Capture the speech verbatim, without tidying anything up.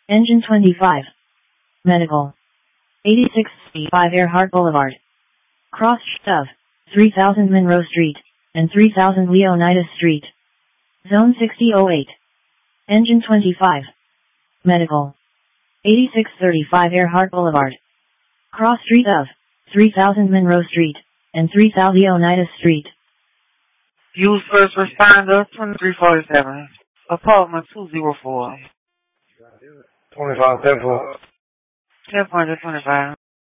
Engine twenty-five. Medical. eighty-six five Earhart Boulevard. Cross of three thousand Monroe Street and three thousand Leonidas Street. Zone sixty oh eight. Engine twenty-five. Medical. eighty-six thirty-five Earhart Boulevard. Cross street of three thousand Monroe Street and three thousand Leonidas Street. Use first responder twenty-three forty-seven. Apartment two oh four. twenty-five ten four. ten twenty-five.